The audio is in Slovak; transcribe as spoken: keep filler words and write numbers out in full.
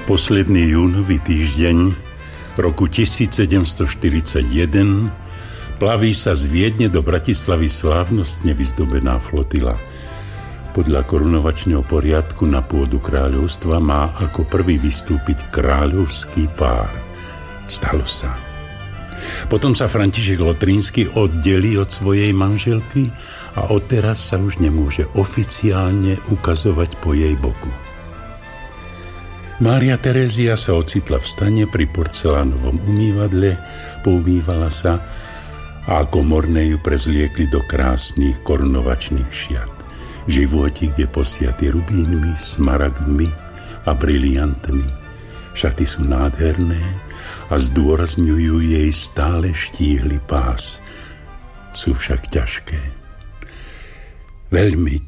Posledný júnový týždeň roku tisícsedemstoštyridsaťjeden plaví sa z Viedne do Bratislavy slávnostne vyzdobená flotila. Podľa korunovačného poriadku na pôdu kráľovstva má ako prvý vystúpiť kráľovský pár. Stalo sa. Potom sa František Lotrínsky oddelí od svojej manželky a odteraz sa už nemôže oficiálne ukazovať po jej boku. Mária Terézia sa ocitla v stane pri porcelánovom umývadle, poumývala sa a komorné ju prezliekli do krásnych korunovačných šiat. Životík je posiatý rubínmi, smaragdmi a briliantmi. Šaty sú nádherné a zdôrazňujú jej stále štíhly pás. Sú však ťažké. Veľmi